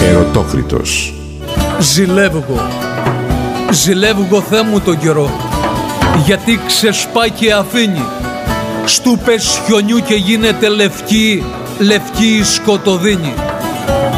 Ερωτόκριτος. Ζηλεύγω Θεέ μου τον καιρό, γιατί ξεσπά και αφήνει στούπες χιονιού και γίνεται λευκή η σκοτωδίνη.